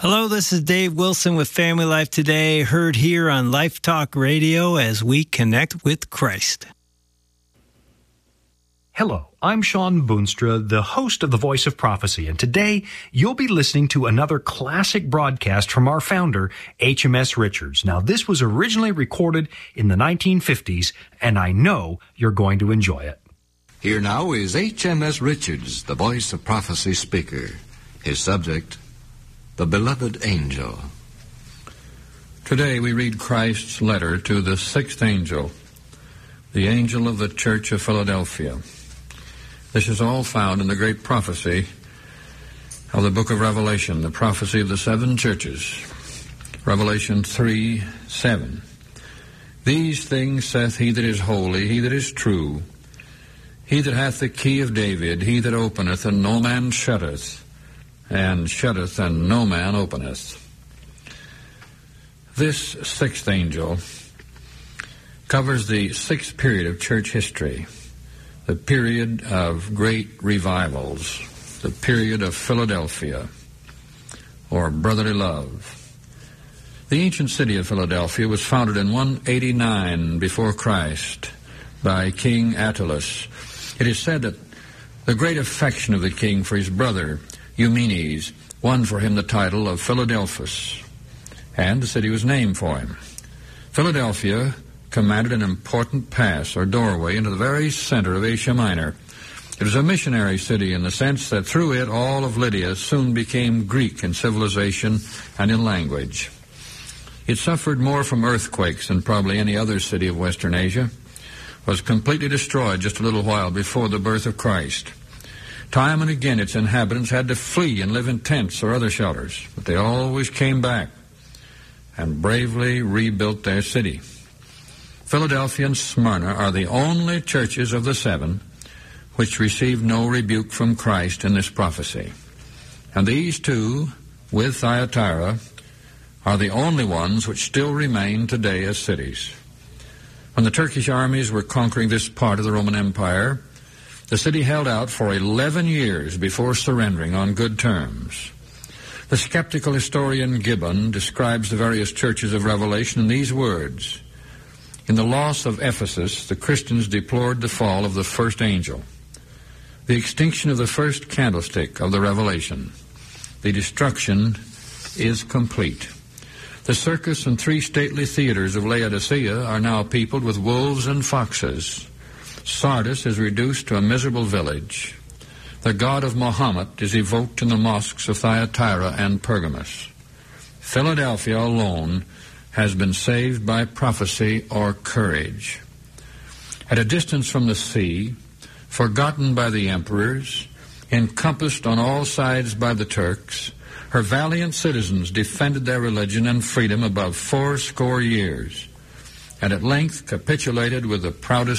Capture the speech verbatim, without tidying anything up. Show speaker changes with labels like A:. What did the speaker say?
A: Hello, this is Dave Wilson with Family Life Today, heard here on Life Talk Radio as we connect with Christ.
B: Hello, I'm Sean Boonstra, the host of The Voice of Prophecy, and today you'll be listening to another classic broadcast from our founder, H M S Richards. Now, this was originally recorded in the nineteen fifties, and I know you're going to enjoy it.
C: Here now is H M S Richards, the Voice of Prophecy speaker. His subject, the Beloved Angel.
D: Today we read Christ's letter to the sixth angel, the angel of the Church of Philadelphia. This is all found in the great prophecy of the book of Revelation, the prophecy of the seven churches. Revelation three seven. These things saith he that is holy, he that is true, he that hath the key of David, he that openeth, and no man shutteth, and shutteth, and no man openeth. This sixth angel covers the sixth period of church history, the period of great revivals, the period of Philadelphia, or brotherly love. The ancient city of Philadelphia was founded in one eighty-nine before Christ by King Attalus. It is said that the great affection of the king for his brother Eumenes won for him the title of Philadelphus, and the city was named for him. Philadelphia commanded an important pass or doorway into the very center of Asia Minor. It was a missionary city in the sense that through it all of Lydia soon became Greek in civilization and in language. It suffered more from earthquakes than probably any other city of Western Asia, was completely destroyed just a little while before the birth of Christ. Time and again its inhabitants had to flee and live in tents or other shelters, but they always came back and bravely rebuilt their city. Philadelphia and Smyrna are the only churches of the seven which received no rebuke from Christ in this prophecy. And these two, with Thyatira, are the only ones which still remain today as cities. When the Turkish armies were conquering this part of the Roman Empire, the city held out for eleven years before surrendering on good terms. The skeptical historian Gibbon describes the various churches of Revelation in these words: in the loss of Ephesus, the Christians deplored the fall of the first angel, the extinction of the first candlestick of the Revelation. The destruction is complete. The circus and three stately theaters of Laodicea are now peopled with wolves and foxes. Sardis is reduced to a miserable village. The God of Mahomet is evoked in the mosques of Thyatira and Pergamos. Philadelphia alone has been saved by prophecy or courage. At a distance from the sea, forgotten by the emperors, encompassed on all sides by the Turks, her valiant citizens defended their religion and freedom above fourscore years, and at length capitulated with the proudest